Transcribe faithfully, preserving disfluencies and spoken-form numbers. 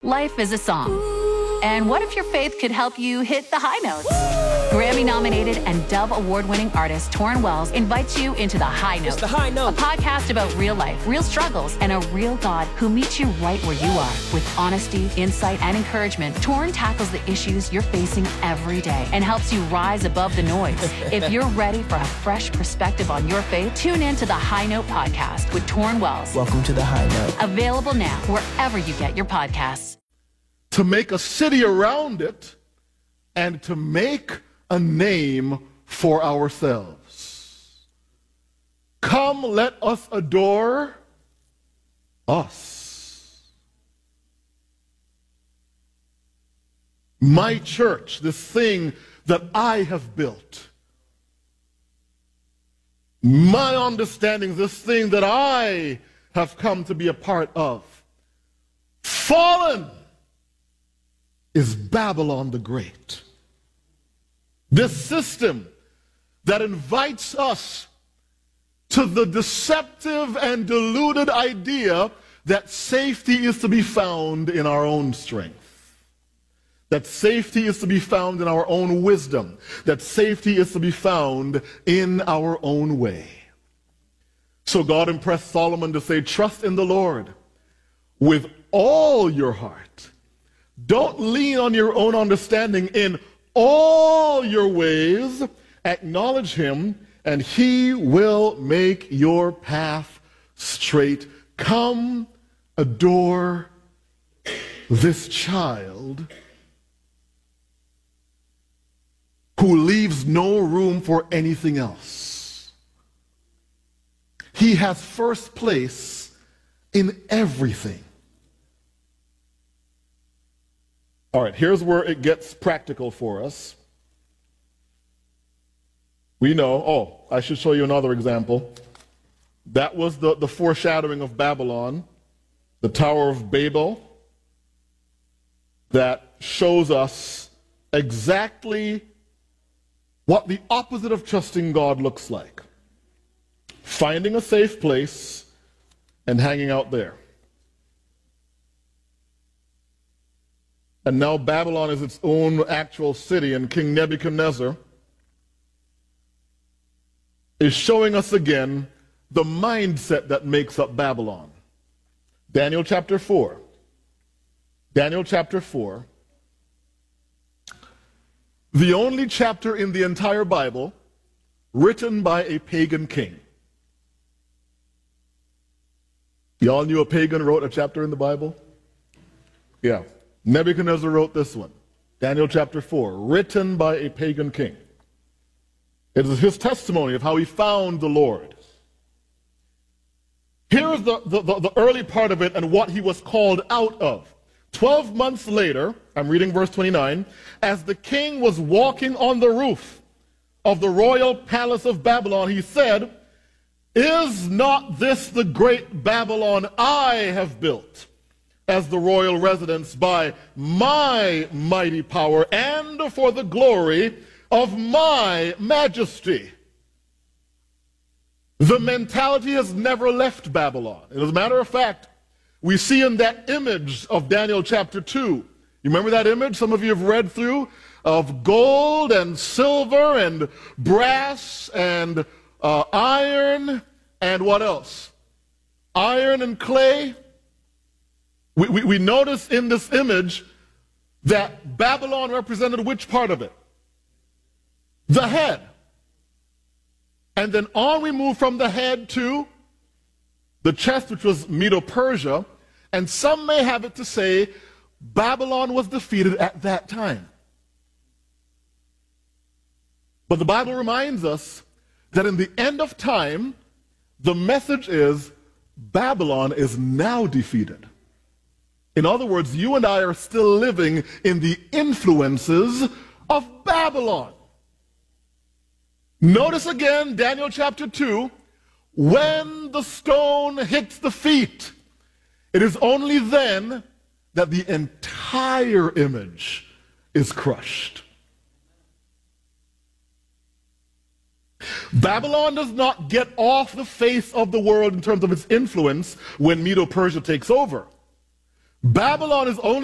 Life is a song. And what if your faith could help you hit the high notes? Grammy-nominated and Dove Award-winning artist Torrin Wells invites you into The High Note. It's The High Note. A podcast about real life, real struggles, and a real God who meets you right where you are. With honesty, insight, and encouragement, Torrin tackles the issues you're facing every day and helps you rise above the noise. If you're ready for a fresh perspective on your faith, tune in to The High Note podcast with Torrin Wells. Welcome to The High Note. Available now wherever you get your podcasts. To make a city around it and to make a name for ourselves. Come, let us adore us. My church, this thing that I have built. My understanding, this thing that I have come to be a part of. Fallen is Babylon the Great. This system that invites us to the deceptive and deluded idea that safety is to be found in our own strength, that safety is to be found in our own wisdom, that safety is to be found in our own way. So God impressed Solomon to say, trust in the Lord with all your heart. Don't lean on your own understanding. In all your ways, acknowledge him, and he will make your path straight. Come, adore this child who leaves no room for anything else. He has first place in everything. All right, here's where it gets practical for us. We know, oh, I should show you another example. That was the, the foreshadowing of Babylon, the Tower of Babel, that shows us exactly what the opposite of trusting God looks like. Finding a safe place and hanging out there. And now Babylon is its own actual city, and King Nebuchadnezzar is showing us again the mindset that makes up Babylon. Daniel chapter four. Daniel chapter four. The only chapter in the entire Bible written by a pagan king. Y'all knew a pagan wrote a chapter in the Bible? Yeah. Nebuchadnezzar wrote this one, Daniel chapter four, written by a pagan king. It is his testimony of how he found the Lord. Here is the, the, the, the early part of it and what he was called out of. Twelve months later, I'm reading verse twenty-nine, as the king was walking on the roof of the royal palace of Babylon, he said, is not this the great Babylon I have built as the royal residence by my mighty power and for the glory of my majesty? The mentality has never left Babylon. And as a matter of fact, we see in that image of Daniel chapter two, you remember that image some of you have read through, of gold and silver and brass and uh, iron and what else? Iron and clay. We, we, we notice in this image that Babylon represented which part of it? The head. And then on we move from the head to the chest, which was Medo-Persia, and some may have it to say Babylon was defeated at that time. But the Bible reminds us that in the end of time, the message is Babylon is now defeated. In other words, you and I are still living in the influences of Babylon. Notice again, Daniel chapter two, when the stone hits the feet, it is only then that the entire image is crushed. Babylon does not get off the face of the world in terms of its influence when Medo-Persia takes over. Babylon is only